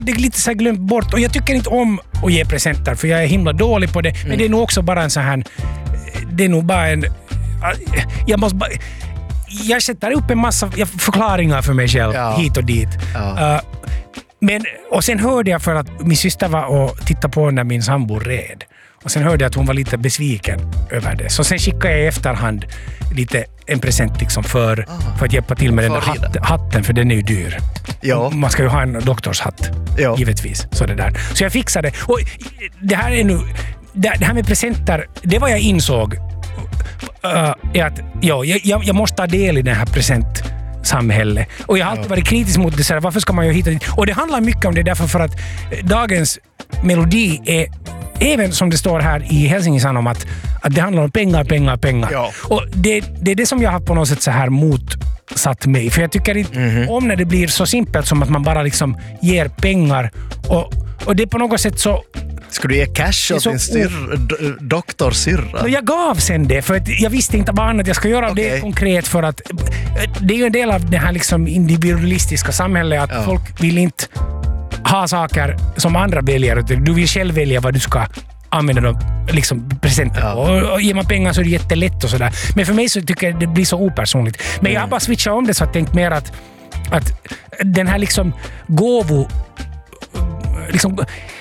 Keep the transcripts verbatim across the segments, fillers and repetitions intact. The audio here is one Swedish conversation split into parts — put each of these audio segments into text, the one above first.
det är lite så här glömt bort. Och jag tycker inte om att ge presenter för jag är himla dålig på det. Mm. Men det är nog också bara en så här... Det är nog bara en... Jag måste bara... Jag sätter upp en massa förklaringar för mig själv ja. hit och dit. Ja. Uh, men, och sen hörde jag för att min syster var och tittade på när min sambo red. Och sen hörde jag att hon var lite besviken över det. Så sen skickade jag i efterhand lite en present liksom för, ah. för att hjälpa till med den där hatt, hatten, för den är ju dyr. Ja. Man ska ju ha en doktorshatt, ja. givetvis. Så, det där. Så jag fixade. Och det här är nu... Det här med presenter, det var jag insåg uh, är att ja, jag, jag måste ha del i den här presentsamhället. Och jag har alltid varit kritisk mot det. Så här, varför ska man ju hitta dit? Och det handlar mycket om det därför för att dagens melodi är, även som det står här i Helsingin om att, att det handlar om pengar, pengar, pengar. Ja. Och det, det är det som jag har på något sätt så här motsatt mig. För jag tycker inte mm-hmm. om när det blir så simpelt som att man bara liksom ger pengar. Och, och det är på något sätt så... Ska du ge cash åt din styr, d- doktorsyrra? Jag gav sen det, för att jag visste inte vad annat jag ska göra okay. det konkret för att det är ju en del av det här liksom individualistiska samhället att ja. folk vill inte ha saker som andra väljer. Du vill själv välja vad du ska använda dem, liksom presenter. Ja. Och, och ger man pengar så är det jättelätt och sådär. Men för mig så tycker jag det blir så opersonligt. Men mm. jag har bara switchat om det så att jag tänkt mer att, att den här liksom gåvo liksom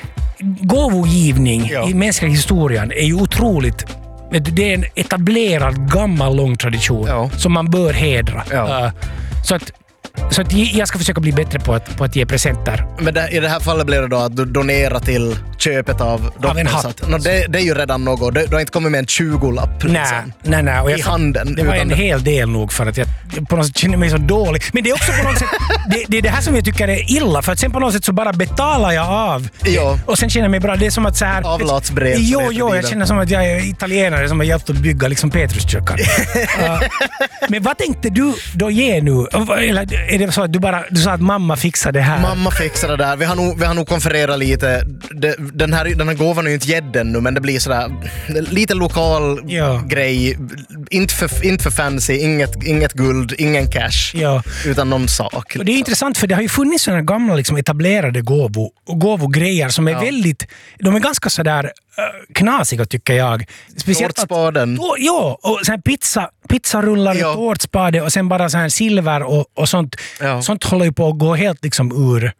gåvogivning ja. i mänskliga historien är ju otroligt. Det är en etablerad gammal lång tradition ja. som man bör hedra. Ja. Uh, så att Så att jag ska försöka bli bättre på att, på att ge presenter. Men det, i det här fallet blir det då att du donerar till köpet av av en hatt. No, det, det är ju redan något. Du, du har inte kommit med en tjugo-lapp nej, nej, nej. Och i jag, handen. Det var en det... hel del nog för att jag på något sätt känner mig så dålig. Men det är också på något sätt det, det är det här som jag tycker är illa. För att sen på något sätt så bara betalar jag av. Ja. Och sen känner jag mig bra. Det är som att så här... Avlatsbrev. Jo, jo, jag känner som att jag är italienare som har hjälpt att bygga liksom Petruskyrkan. uh, men vad tänkte du då ge nu? Eller är det så att du bara du sa att mamma fixar det här? Mamma fixar det där. Vi har nog, vi har nog konfererat lite. Den här, den här gåvan är ju inte gädden nu, men det blir sådär lite lokal ja. grej. Inte för, inte för fancy, inget, inget guld, ingen cash. Ja. Utan någon sak. Liksom. Och det är intressant för det har ju funnits sådana gamla liksom, etablerade gåvo, gåvogrejer som är ja. väldigt, de är ganska sådär uh, knasiga tycker jag. Speciellt tårtspaden. Att, ja, och sen pizza, pizzarullar ja. och tårtspade och sen bara så här silver och, och sånt. Ja. Sånt håller ju på att gå helt liksom ur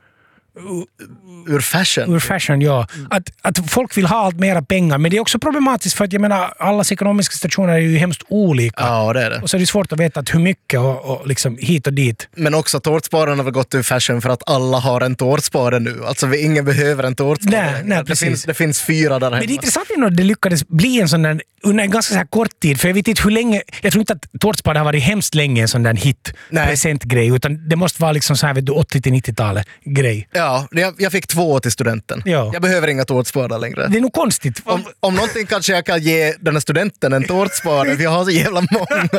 ur fashion. Ur fashion, ja. Att, att folk vill ha allt mera pengar. Men det är också problematiskt för att jag menar, allas ekonomiska situationer är ju hemskt olika. Ja, det är det. Och så är det svårt att veta att hur mycket och, och liksom hit och dit. Men också tårtsparen har väl gått ur fashion för att alla har en tårtspare nu. Alltså vi, ingen behöver en tårtspare. Nej, nej, det, finns, det finns fyra där hemma. Men det är intressant att det lyckades bli en sån där under en ganska så här kort tid. För jag vet inte hur länge, jag tror inte att tårtspare har varit hemskt länge en sån där hit presentgrej. Utan det måste vara liksom så här vet du, åttio till nittio-talet grej. Ja, jag, jag fick två till studenten. Ja. Jag behöver inga tårtspadar längre. Det är nog konstigt. Om, om någonting kanske jag kan ge den här studenten en tårtspade, för jag har så jävla många.